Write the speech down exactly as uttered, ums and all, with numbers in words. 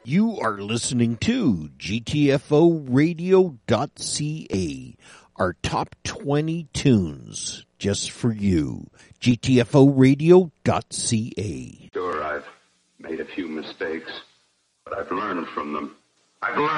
You are listening to G T F O radio dot C A, our top twenty tunes just for you. G T F O radio dot C A. Sure, I've made a few mistakes, but I've learned from them. I've learned.